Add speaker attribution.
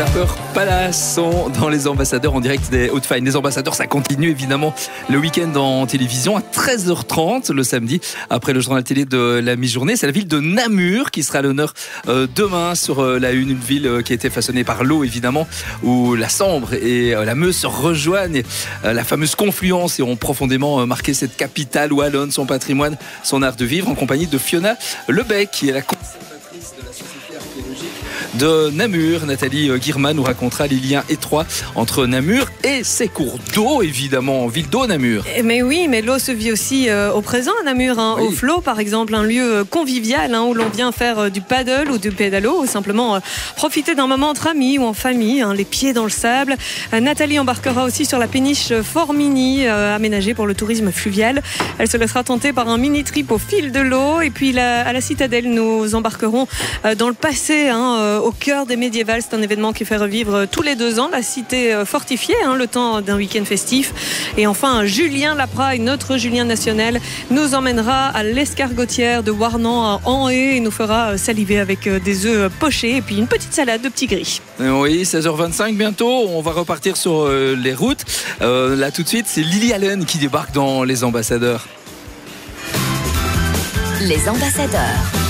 Speaker 1: Zapper Palace sont dans les ambassadeurs en direct des Hauts-de-Fagne. Les ambassadeurs, ça continue évidemment le week-end en télévision à 13h30 le samedi après le journal télé de la mi-journée. C'est la ville de Namur qui sera à l'honneur demain sur la une ville qui a été façonnée par l'eau évidemment, où la Sambre et la Meuse se rejoignent. La fameuse confluence et ont profondément marqué cette capitale wallonne, son patrimoine, son art de vivre, en compagnie de Fiona Lebec qui est la conservatrice de la société archéologique de Namur. Nathalie Guirman nous racontera les liens étroits entre Namur et ses cours d'eau, évidemment, ville d'eau Namur.
Speaker 2: Mais oui, mais l'eau se vit aussi au présent à Namur, oui. Au flot par exemple, un lieu convivial où l'on vient faire du paddle ou du pédalo, ou simplement profiter d'un moment entre amis ou en famille, les pieds dans le sable. Nathalie embarquera aussi sur la péniche Formini, aménagée pour le tourisme fluvial. Elle se laissera tenter par un mini-trip au fil de l'eau, et puis à la Citadelle, nous embarquerons dans le passé, au cœur des médiévales. C'est un événement qui fait revivre tous les 2 ans la cité fortifiée, le temps d'un week-end festif. Et enfin, Julien Lapraille, notre Julien national, nous emmènera à l'escargotière de Warnant à Anhé et nous fera saliver avec des œufs pochés et puis une petite salade de petits gris.
Speaker 1: Oui, 16h25 bientôt, on va repartir sur les routes. Là tout de suite, c'est Lily Allen qui débarque dans les ambassadeurs.
Speaker 3: Les ambassadeurs.